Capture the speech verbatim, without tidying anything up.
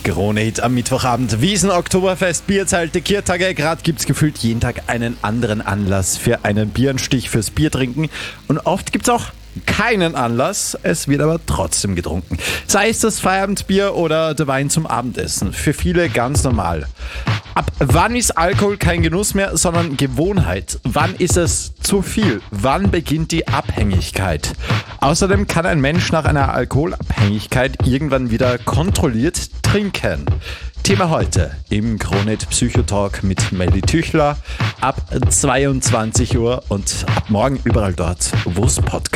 Kronehit am Mittwochabend. Wiesn, Oktoberfest, Bierzelte, Kiertage. Gerade gibt es gefühlt jeden Tag einen anderen Anlass für einen Bierenstich, fürs Biertrinken. Und oft gibt es auch keinen Anlass, es wird aber trotzdem getrunken. Sei es das Feierabendbier oder der Wein zum Abendessen. Für viele ganz normal. Ab wann ist Alkohol kein Genuss mehr, sondern Gewohnheit? Wann ist es zu viel? Wann beginnt die Abhängigkeit? Außerdem kann ein Mensch nach einer Alkoholabhängigkeit irgendwann wieder kontrolliert trinken. Thema heute im Kronehit Psychotalk mit Melly Tüchler ab zweiundzwanzig Uhr und ab morgen überall dort, wo es Podcasts